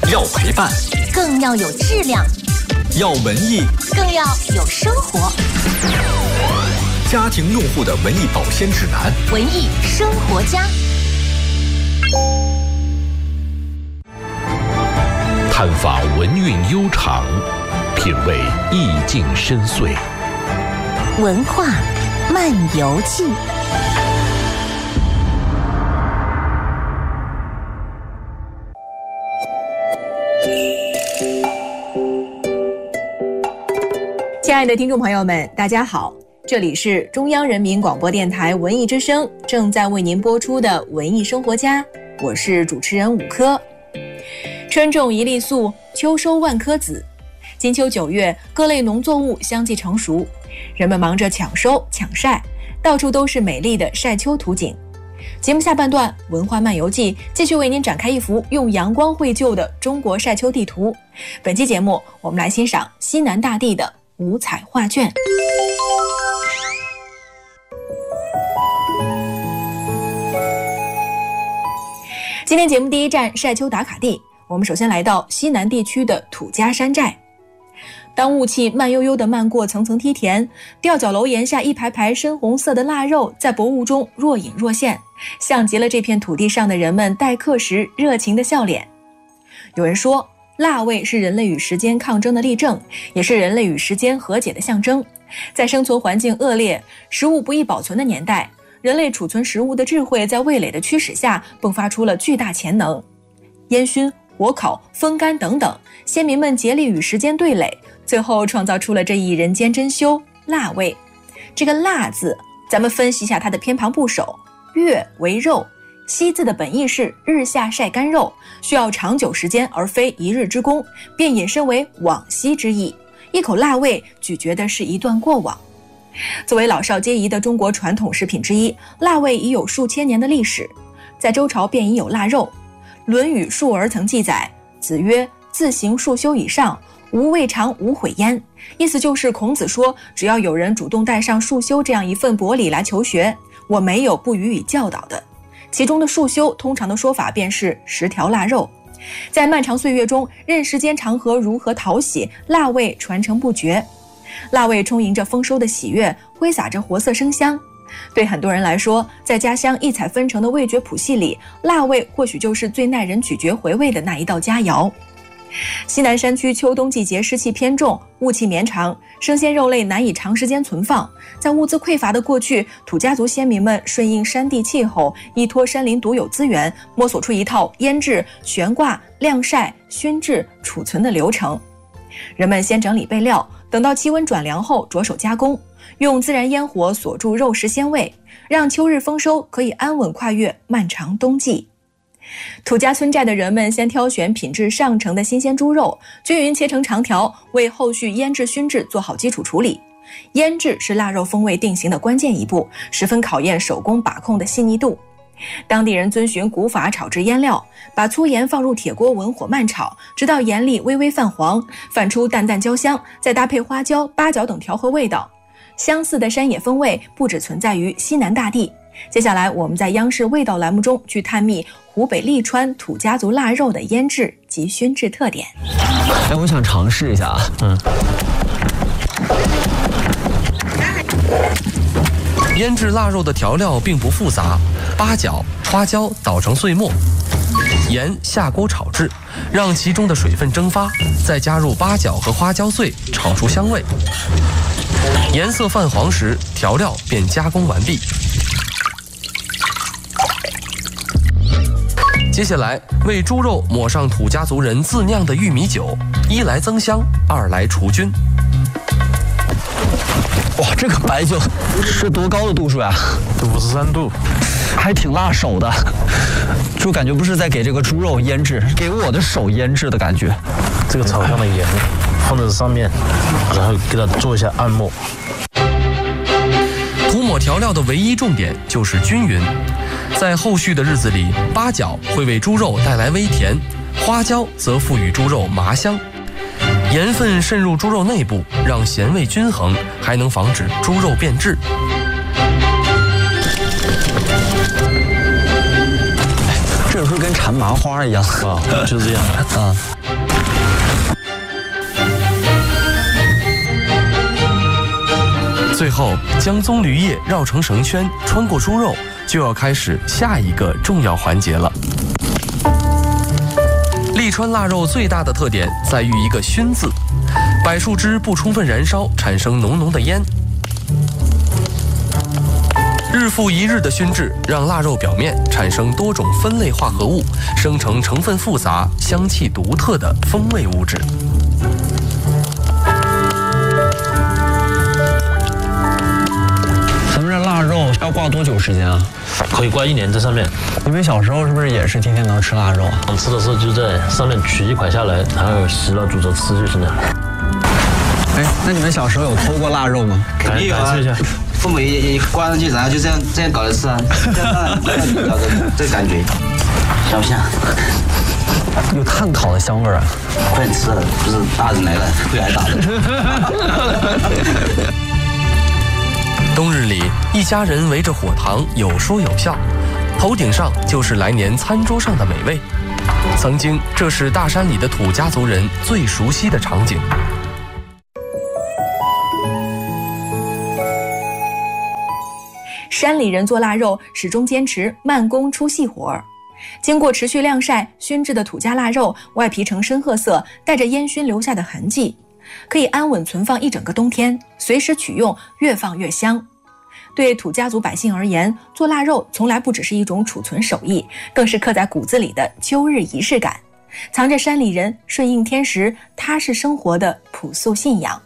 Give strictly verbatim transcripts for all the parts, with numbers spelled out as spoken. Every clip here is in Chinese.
要陪伴， 更要有质量； 要文艺， 更要有生活。 家庭用户的文艺保鲜指南， 文艺生活家。 探访文韵悠长，品味意境深邃。 文化漫游记。 亲爱的听众朋友们，大家好，这里是中央人民广播电台文艺之声正在为您播出的文艺生活家，我是主持人武科。春种一粒粟，秋收万颗子。金秋九月，各类农作物相继成熟，人们忙着抢收抢晒，到处都是美丽的晒秋图景。节目下半段文化漫游记继续为您展开一幅用阳光绘就的中国晒秋地图。本期节目我们来欣赏西南大地的五彩画卷。今天节目第一站晒秋打卡地，我们首先来到西南地区的土家山寨。当雾气慢悠悠地漫过层层梯田，吊脚楼檐下一排排深红色的腊肉在薄雾中若隐若现，像极了这片土地上的人们待客时热情的笑脸。有人说，腊味是人类与时间抗争的例证，也是人类与时间和解的象征。在生存环境恶劣、食物不易保存的年代，人类储存食物的智慧在味蕾的驱使下迸发出了巨大潜能。烟熏、火烤、风干等等，先民们竭力与时间对垒，最后创造出了这一人间珍馐腊味。这个腊字，咱们分析一下它的偏旁部首，月为肉，西字的本意是日下晒干肉，需要长久时间而非一日之功，便引申为往昔之意。一口腊味咀嚼的是一段过往。作为老少皆宜的中国传统食品之一，腊味已有数千年的历史，在周朝便已有腊肉。《论语·述而》曾记载，子曰：自行数修以上，无未尝无悔焉。意思就是孔子说，只要有人主动带上束修这样一份薄礼来求学，我没有不予以教导的。其中的束修通常的说法便是十条腊肉。在漫长岁月中，任时间长河如何淘洗，腊味传承不绝。腊味充盈着丰收的喜悦，挥洒着活色生香。对很多人来说，在家乡异彩纷呈的味觉谱系里，腊味或许就是最耐人咀嚼回味的那一道佳肴。西南山区秋冬季节湿气偏重，雾气绵长，生鲜肉类难以长时间存放。在物资匮乏的过去，土家族先民们顺应山地气候，依托山林独有资源，摸索出一套腌制、悬挂、晾晒、熏制、储存的流程。人们先整理备料，等到气温转凉后着手加工，用自然烟火锁住肉食鲜味，让秋日丰收可以安稳跨越漫长冬季。土家村寨的人们先挑选品质上乘的新鲜猪肉，均匀切成长条，为后续腌制熏制做好基础处理。腌制是腊肉风味定型的关键一步，十分考验手工把控的细腻度。当地人遵循古法炒制腌料，把粗盐放入铁锅文火慢炒，直到盐粒微微泛黄，泛出淡淡焦香，再搭配花椒、八角等调和味道。相似的山野风味不只存在于西南大地。接下来我们在央视味道栏目中去探秘湖北利川土家族腊肉的腌制及熏制特点。 哎，我想尝试一下啊。嗯。 腌制腊肉的调料并不复杂，八角、花椒捣成碎末，盐下锅炒制，让其中的水分蒸发，再加入八角和花椒碎，炒出香味。颜色泛黄时，调料便加工完毕。接下来为猪肉抹上土家族人自酿的玉米酒，一来增香，二来除菌。 哇，这个白酒是多高的度数呀？ 五十三度， 还挺辣手的，就感觉不是在给这个猪肉腌制，给我的手腌制的感觉。 这个炒香的盐放在上面，然后给它做一下按摩。 涂抹调料的唯一重点就是均匀。在后续的日子里，八角会为猪肉带来微甜，花椒则赋予猪肉麻香。盐分渗入猪肉内部，让咸味均衡，还能防止猪肉变质。 这是不是跟缠麻花一样啊？就是这样啊。 最后将棕榈叶绕成绳圈，穿过猪肉，就要开始下一个重要环节了。利川腊肉最大的特点在于一个熏字，柏树枝不充分燃烧，产生浓浓的烟。日复一日的熏制，让腊肉表面产生多种分类化合物，生成成分复杂、香气独特的风味物质。 咱们这腊肉要挂多久时间啊？ 可以挂一年在上面。 你们小时候是不是也是天天能吃腊肉啊？ 我们吃的时候就在上面取一块下来，然后洗了煮着吃就行了。 哎，那你们小时候有偷过腊肉吗？ 肯定有啊。父母也也挂上去，然后就这样这样搞着吃啊，这样这样搞的这感觉，像不像？ 有炭烤的香味啊！ 快点吃了，不是大人来了会挨打的。 冬日里，一家人围着火塘，有说有笑，头顶上就是来年餐桌上的美味。曾经，这是大山里的土家族人最熟悉的场景。 山里人做腊肉始终坚持慢工出细活，经过持续晾晒熏制的土家腊肉，外皮呈深褐色，带着烟熏留下的痕迹，可以安稳存放一整个冬天，随时取用，越放越香。对土家族百姓而言，做腊肉从来不只是一种储存手艺，更是刻在骨子里的秋日仪式感，藏着山里人顺应天时、踏实生活的朴素信仰。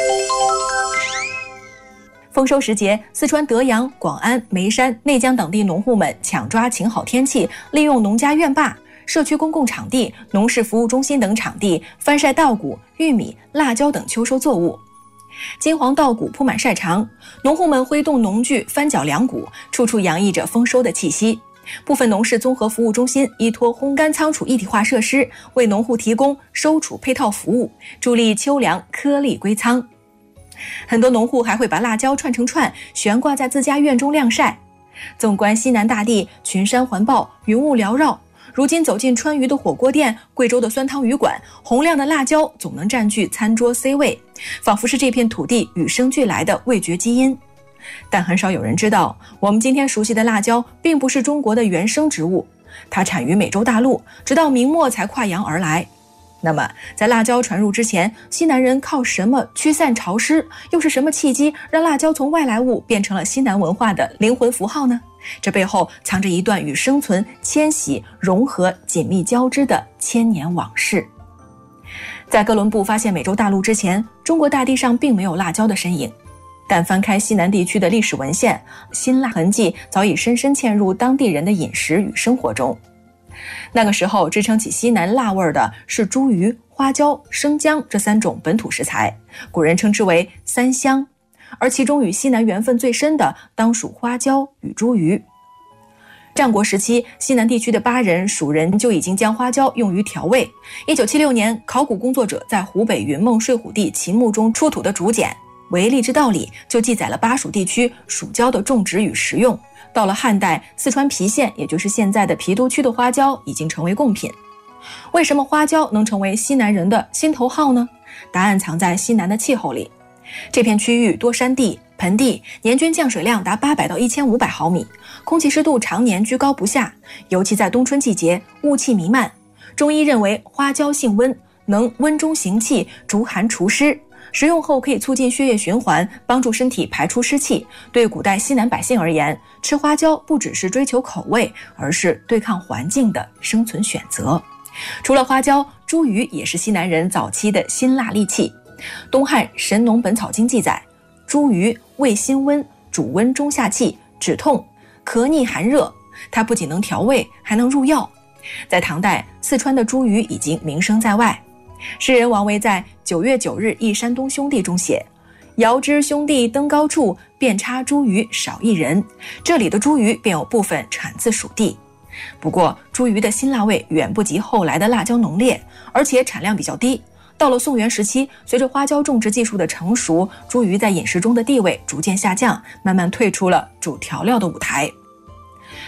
丰收时节，四川德阳、广安、眉山、内江等地农户们抢抓晴好天气，利用农家院坝、社区公共场地、农事服务中心等场地翻晒稻谷、玉米、辣椒等秋收作物。金黄稻谷铺满晒场，农户们挥动农具翻搅粮谷，处处洋溢着丰收的气息。部分农事综合服务中心依托烘干仓储一体化设施，为农户提供收储配套服务，助力秋粮颗粒归仓。很多农户还会把辣椒串成串，悬挂在自家院中晾晒。纵观西南大地，群山环抱，云雾缭绕。如今走进川渝的火锅店、贵州的酸汤鱼馆，红亮的辣椒总能占据餐桌 C 位，仿佛是这片土地与生俱来的味觉基因。但很少有人知道，我们今天熟悉的辣椒并不是中国的原生植物，它产于美洲大陆，直到明末才跨洋而来。那么，在辣椒传入之前，西南人靠什么驱散潮湿？又是什么契机让辣椒从外来物变成了西南文化的灵魂符号呢？这背后藏着一段与生存、迁徙、融合紧密交织的千年往事。在哥伦布发现美洲大陆之前，中国大地上并没有辣椒的身影。但翻开西南地区的历史文献，辛辣痕迹早已深深嵌入当地人的饮食与生活中。那个时候支撑起西南辣味的是茱萸、花椒、生姜这三种本土食材，古人称之为三香，而其中与西南缘分最深的当属花椒与茱萸。战国时期，西南地区的巴人、蜀人就已经将花椒用于调味。一九七六年，考古工作者在湖北云梦睡虎地秦墓中出土的竹简《为吏之道》里就记载了巴蜀地区蜀椒的种植与食用。到了汉代，四川郫县，也就是现在的郫都区的花椒已经成为贡品。为什么花椒能成为西南人的心头好呢？答案藏在西南的气候里。这片区域多山地、盆地，年均降水量达八百到一千五百毫米，空气湿度常年居高不下，尤其在冬春季节，雾气弥漫。中医认为花椒性温，能温中行气，逐寒除湿。食用后可以促进血液循环，帮助身体排出湿气。对古代西南百姓而言，吃花椒不只是追求口味，而是对抗环境的生存选择。除了花椒，茱萸也是西南人早期的辛辣利器。东汉《神农本草经》记载，茱萸味辛温，主温中下气，止痛、咳逆寒热。它不仅能调味，还能入药。在唐代，四川的茱萸已经名声在外。诗人王维在《九月九日忆山东兄弟》中写：遥知兄弟登高处，遍插茱萸少一人。这里的茱萸便有部分产自蜀地。不过，茱萸的辛辣味远不及后来的辣椒浓烈，而且产量比较低。到了宋元时期，随着花椒种植技术的成熟，茱萸在饮食中的地位逐渐下降，慢慢退出了主调料的舞台。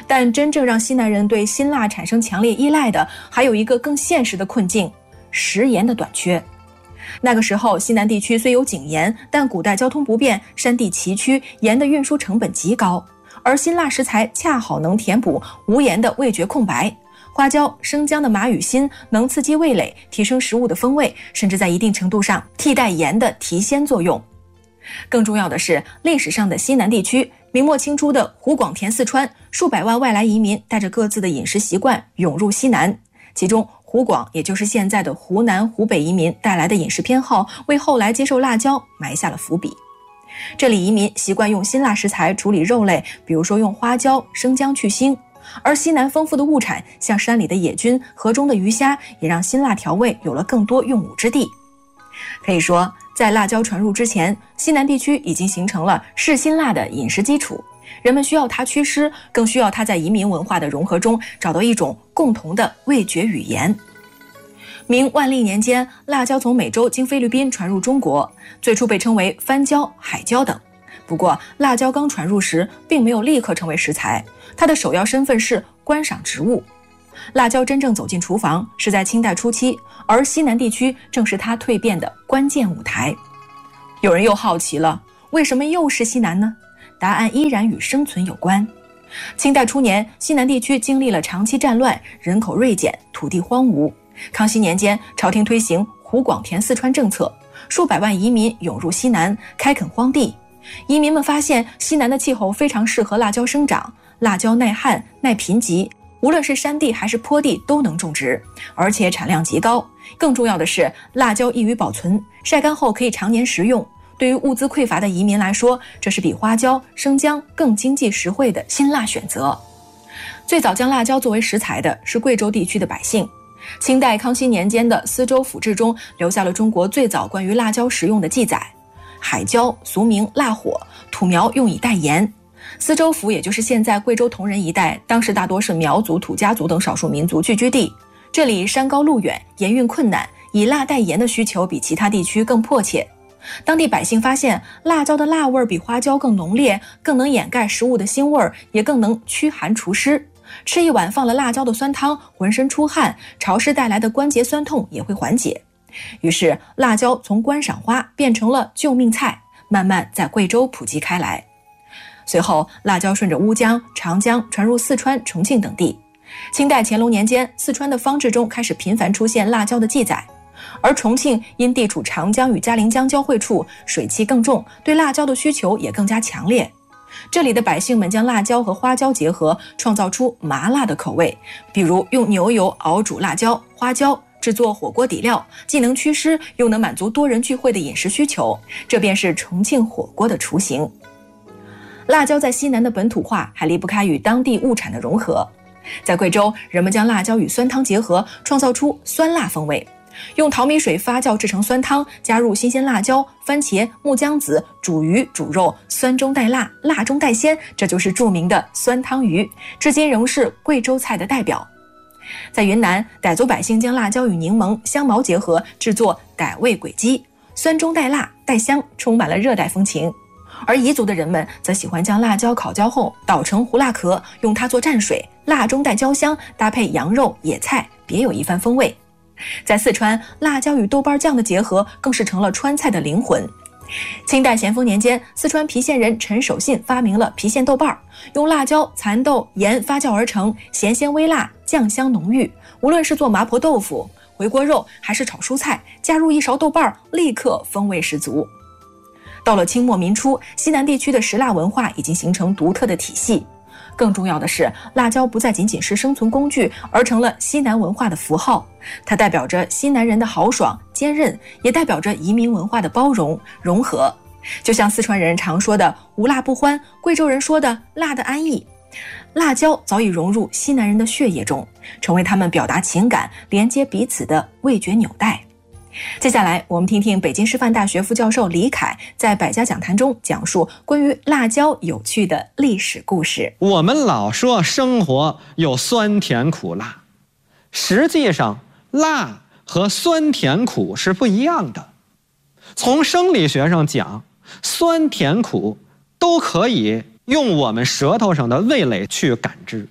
但真正让西南人对辛辣产生强烈依赖的，还有一个更现实的困境：食盐的短缺。那个时候，西南地区虽有井盐，但古代交通不便，山地崎岖，盐的运输成本极高，而辛辣食材恰好能填补无盐的味觉空白。花椒、生姜的麻与辛能刺激味蕾，提升食物的风味，甚至在一定程度上替代盐的提鲜作用。更重要的是，历史上的西南地区，明末清初的湖广填四川，数百万外来移民带着各自的饮食习惯涌入西南，其中湖广也就是现在的湖南、湖北移民带来的饮食偏好，为后来接受辣椒埋下了伏笔。这里移民习惯用辛辣食材处理肉类，比如说用花椒、生姜去腥，而西南丰富的物产，像山里的野菌、河中的鱼虾，也让辛辣调味有了更多用武之地。可以说，在辣椒传入之前，西南地区已经形成了嗜辛辣的饮食基础，人们需要它祛湿，更需要它在移民文化的融合中找到一种共同的味觉语言。明万历年间，辣椒从美洲经菲律宾传入中国，最初被称为番椒、海椒等。不过，辣椒刚传入时，并没有立刻成为食材，它的首要身份是观赏植物。辣椒真正走进厨房是在清代初期，而西南地区正是它蜕变的关键舞台。有人又好奇了，为什么又是西南呢？答案依然与生存有关。清代初年，西南地区经历了长期战乱，人口锐减，土地荒芜。康熙年间，朝廷推行湖广填四川政策，数百万移民涌入西南，开垦荒地。移民们发现西南的气候非常适合辣椒生长，辣椒耐旱、耐贫瘠，无论是山地还是坡地都能种植，而且产量极高。更重要的是，辣椒易于保存，晒干后可以常年食用。对于物资匮乏的移民来说，这是比花椒、生姜更经济实惠的辛辣选择。最早将辣椒作为食材的是贵州地区的百姓。清代康熙年间的《司州府志》中留下了中国最早关于辣椒食用的记载。海椒俗名辣火，土苗用以代盐。司州府也就是现在贵州铜仁一带，当时大多是苗族、土家族等少数民族聚居地。这里山高路远，盐运困难，以辣代盐的需求比其他地区更迫切。当地百姓发现，辣椒的辣味比花椒更浓烈，更能掩盖食物的腥味，也更能驱寒除湿。吃一碗放了辣椒的酸汤，浑身出汗，潮湿带来的关节酸痛也会缓解。于是，辣椒从观赏花变成了救命菜，慢慢在贵州普及开来。随后，辣椒顺着乌江、长江传入四川、重庆等地。清代乾隆年间，四川的方志中开始频繁出现辣椒的记载，而重庆因地处长江与嘉陵江交汇处，水汽更重，对辣椒的需求也更加强烈。这里的百姓们将辣椒和花椒结合，创造出麻辣的口味，比如用牛油熬煮辣椒、花椒，制作火锅底料，既能祛湿，又能满足多人聚会的饮食需求，这便是重庆火锅的雏形。辣椒在西南的本土化还离不开与当地物产的融合。在贵州，人们将辣椒与酸汤结合，创造出酸辣风味。用淘米水发酵制成酸汤，加入新鲜辣椒、番茄、木姜子，煮鱼煮肉，酸中带辣，辣中带鲜，这就是著名的酸汤鱼，至今仍是贵州菜的代表。在云南，傣族百姓将辣椒与柠檬、香茅结合，制作傣味鬼鸡，酸中带辣带香，充满了热带风情。而彝族的人们则喜欢将辣椒烤焦后捣成胡辣壳，用它做蘸水，辣中带焦香，搭配羊肉、野菜，别有一番风味。在四川，辣椒与豆瓣酱的结合更是成了川菜的灵魂。清代咸丰年间，四川郫县人陈守信发明了郫县豆瓣，用辣椒、蚕豆、盐发酵而成，咸鲜微辣，酱香浓郁。无论是做麻婆豆腐、回锅肉，还是炒蔬菜，加入一勺豆瓣，立刻风味十足。到了清末民初，西南地区的食辣文化已经形成独特的体系。更重要的是，辣椒不再仅仅是生存工具，而成了西南文化的符号。它代表着西南人的豪爽、坚韧，也代表着移民文化的包容、融合。就像四川人常说的无辣不欢，贵州人说的辣的安逸。辣椒早已融入西南人的血液中，成为他们表达情感、连接彼此的味觉纽带。接下来，我们听听北京师范大学副教授李凯在百家讲坛中讲述关于辣椒有趣的历史故事。 我们老说生活有酸甜苦辣，实际上辣和酸甜苦是不一样的。从生理学上讲，酸甜苦都可以用我们舌头上的味蕾去感知，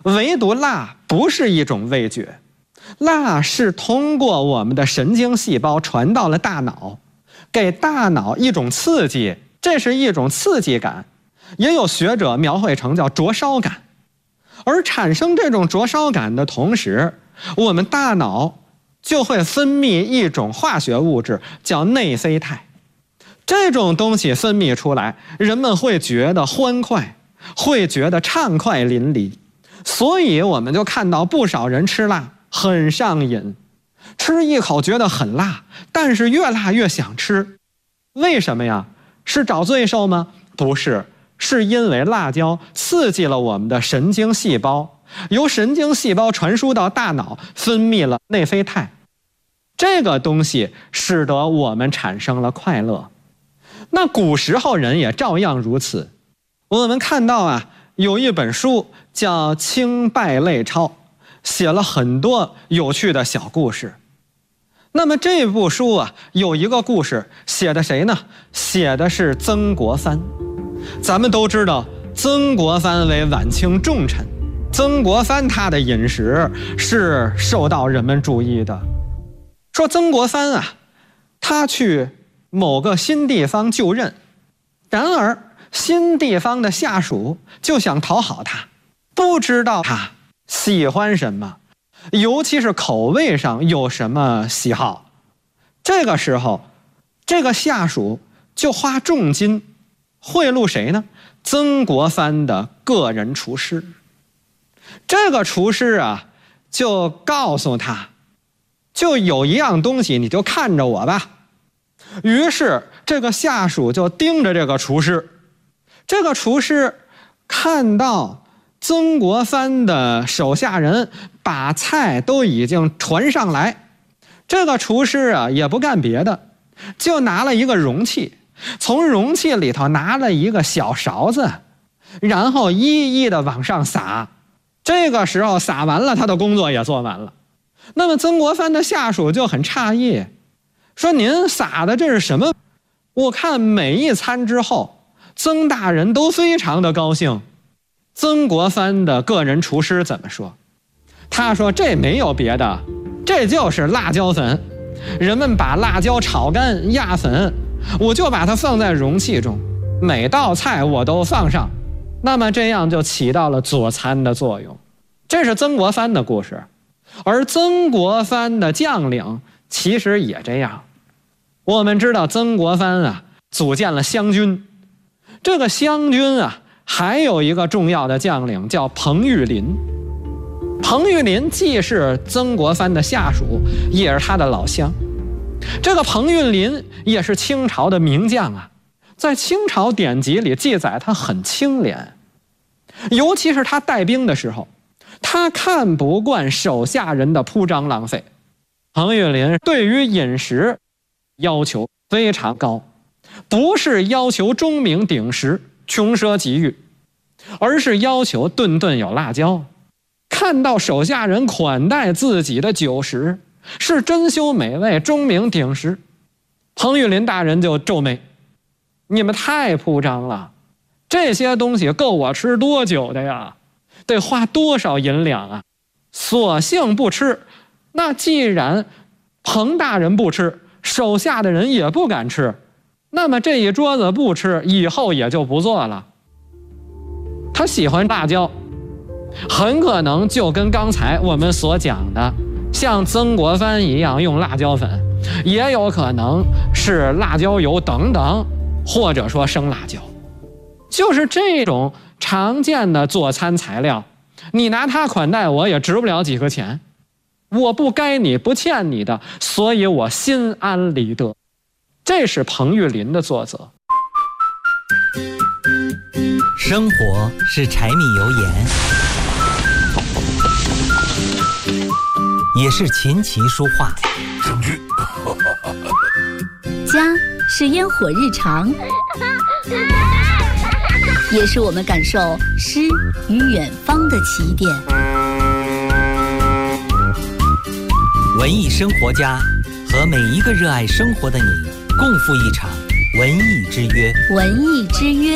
唯独辣不是一种味觉，辣是通过我们的神经细胞传到了大脑，给大脑一种刺激，这是一种刺激感，也有学者描绘成叫灼烧感。而产生这种灼烧感的同时，我们大脑就会分泌一种化学物质叫内啡肽，这种东西分泌出来，人们会觉得欢快，会觉得畅快淋漓。所以我们就看到不少人吃辣很上瘾，吃一口觉得很辣，但是越辣越想吃。为什么呀？是找罪受吗？不是，是因为辣椒刺激了我们的神经细胞，由神经细胞传输到大脑，分泌了内啡肽，这个东西使得我们产生了快乐。那古时候人也照样如此。我们看到啊，有一本书叫《清稗类钞》，写了很多有趣的小故事。那么这部书啊，有一个故事写的谁呢？写的是曾国藩。咱们都知道曾国藩为晚清重臣，曾国藩他的饮食是受到人们注意的。说曾国藩啊，他去某个新地方就任，然而新地方的下属就想讨好他，不知道他喜欢什么，尤其是口味上有什么喜好。这个时候，这个下属就花重金贿赂谁呢？曾国藩的个人厨师。这个厨师啊，就告诉他，就有一样东西，你就看着我吧。于是这个下属就盯着这个厨师，这个厨师看到曾国藩的手下人把菜都已经传上来，这个厨师啊也不干别的，就拿了一个容器，从容器里头拿了一个小勺子，然后一一的往上撒。这个时候撒完了，他的工作也做完了。那么曾国藩的下属就很诧异，说您撒的这是什么？我看每一餐之后，曾大人都非常的高兴。曾国藩的个人厨师怎么说？他说这没有别的，这就是辣椒粉。人们把辣椒炒干压粉，我就把它放在容器中，每道菜我都放上，那么这样就起到了佐餐的作用。这是曾国藩的故事。而曾国藩的将领其实也这样。我们知道曾国藩啊组建了湘军，这个湘军啊还有一个重要的将领叫彭玉麟。彭玉麟既是曾国藩的下属，也是他的老乡。这个彭玉麟也是清朝的名将啊，在清朝典籍里记载他很清廉，尤其是他带兵的时候，他看不惯手下人的铺张浪费。彭玉麟对于饮食要求非常高，不是要求钟鸣鼎食穷奢极欲，而是要求顿顿有辣椒。看到手下人款待自己的酒食是珍馐美味钟鸣鼎食，彭玉麟大人就皱眉，你们太铺张了，这些东西够我吃多久的呀？得花多少银两啊？索性不吃。那既然彭大人不吃，手下的人也不敢吃，那么这一桌子不吃，以后也就不做了。他喜欢辣椒，很可能就跟刚才我们所讲的像曾国藩一样用辣椒粉，也有可能是辣椒油等等，或者说生辣椒。就是这种常见的做餐材料，你拿它款待我也值不了几个钱，我不该你不欠你的，所以我心安理得。这是彭玉麟的作则。 生活是柴米油盐，也是琴棋书画。 家是烟火日常，也是我们感受诗与远方的起点。 文艺生活家和每一个热爱生活的你共赴一场文艺之约。 文艺之约。